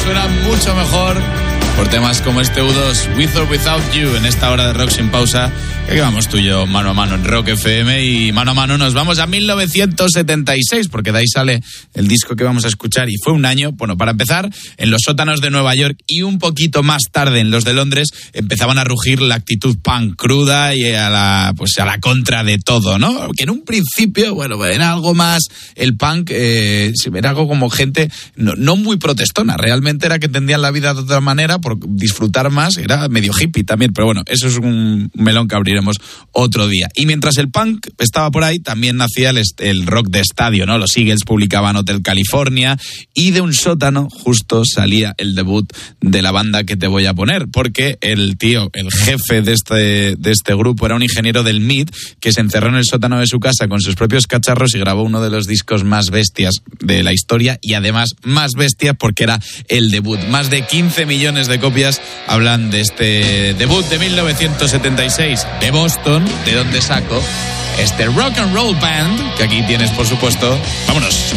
suena mucho mejor por temas como este U2, With or Without You, en esta hora de Rock Sin Pausa, que vamos tú y yo mano a mano en Rock FM, y mano a mano nos vamos a 1976, porque de ahí sale el disco que vamos a escuchar, y fue un año, bueno, para empezar, en los sótanos de Nueva York y un poquito más tarde en los de Londres, empezaban a rugir la actitud punk cruda y a la contra de todo, ¿no? Que en un principio, bueno, era algo más, el punk era algo como gente no muy protestona, realmente era que entendían la vida de otra manera, por disfrutar más, era medio hippie también, pero bueno, eso es un melón que abriremos otro día. Y mientras el punk estaba por ahí, también nacía el rock de estadio, ¿no? Los Eagles publicaban Hotel California, y de un sótano justo salía el debut de la banda que te voy a poner, porque el jefe de este grupo era un ingeniero del MIT que se encerró en el sótano de su casa con sus propios cacharros y grabó uno de los discos más bestias de la historia, y además más bestia porque era el debut. Más de 15 millones de copias hablan de este debut de 1976 de Boston, de donde saco este rock and roll band que aquí tienes, por supuesto. Vámonos.